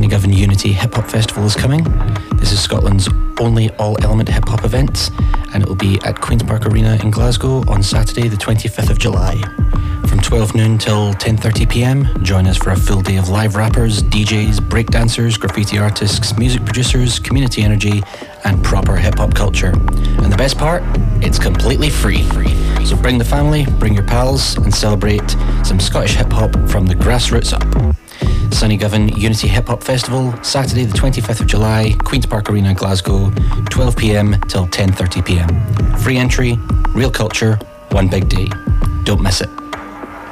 Sunnygovan Unity Hip Hop Festival is coming. This is Scotland's only all-element hip hop event, and it will be at Queen's Park Arena in Glasgow on Saturday the 25th of July. From 12 noon till 10:30 p.m, join us for a full day of live rappers, DJs, breakdancers, graffiti artists, music producers, community energy, and proper hip-hop culture. And the best part? It's completely free. So bring the family, bring your pals, and celebrate some Scottish hip-hop from the grassroots up. Sunnygovan Unity Hip Hop Festival, Saturday the 25th of July, Queen's Park Arena, Glasgow, 12 p.m. till 10:30 p.m. Free entry, real culture, one big day. Don't miss it.